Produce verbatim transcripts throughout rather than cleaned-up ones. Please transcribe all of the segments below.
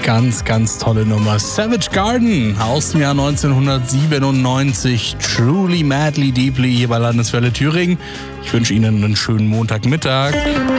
Ganz, ganz tolle Nummer. Savage Garden aus dem Jahr neunzehnhundertsiebenundneunzig. Truly, madly, deeply hier bei Landeswelle Thüringen. Ich wünsche Ihnen einen schönen Montagmittag.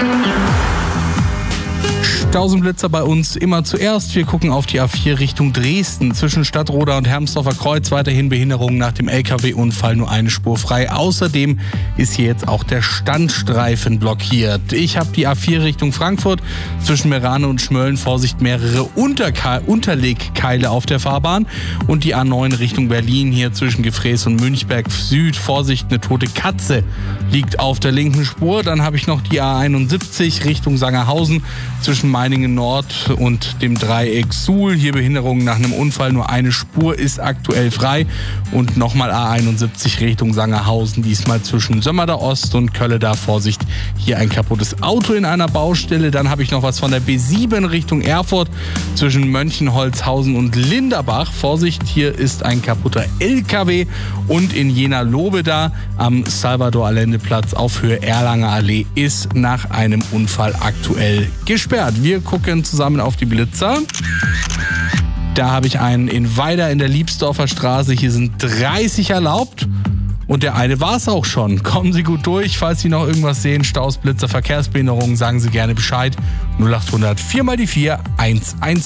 Stausenblitzer bei uns immer zuerst. Wir gucken auf die A vier Richtung Dresden. Zwischen Stadtroda und Hermsdorfer Kreuz weiterhin Behinderungen nach dem L K W-Unfall, nur eine Spur frei. Außerdem ist hier jetzt auch der Standstreifen blockiert. Ich habe die A vier Richtung Frankfurt. Zwischen Merane und Schmölln, Vorsicht, mehrere Unterka- Unterlegkeile auf der Fahrbahn. Und die A neun Richtung Berlin, hier zwischen Gefräß und Münchberg Süd. Vorsicht, eine tote Katze liegt auf der linken Spur. Dann habe ich noch die A einundsiebzig Richtung Sangerhausen. Zwischen Meiningen Nord und dem Dreieck Suhl. Hier Behinderungen nach einem Unfall. Nur eine Spur ist aktuell frei. Und nochmal A einundsiebzig Richtung Sangerhausen. Diesmal zwischen Sömmerda Ost und Kölleda. Vorsicht, hier ein kaputtes Auto in einer Baustelle. Dann habe ich noch was von der B sieben Richtung Erfurt. Zwischen Mönchenholzhausen und Linderbach. Vorsicht, hier ist ein kaputter L K W. Und in Jena-Lobeda am Salvador-Allende-Platz auf Höhe Erlanger Allee ist nach einem Unfall aktuell gesperrt. Wir gucken zusammen auf die Blitzer. Da habe ich einen in Weida in der Liebsdorfer Straße. Hier sind dreißig erlaubt. Und der eine war es auch schon. Kommen Sie gut durch. Falls Sie noch irgendwas sehen, Staus, Blitzer, Verkehrsbehinderungen, sagen Sie gerne Bescheid. null acht hundert vier mal die vier eins eins.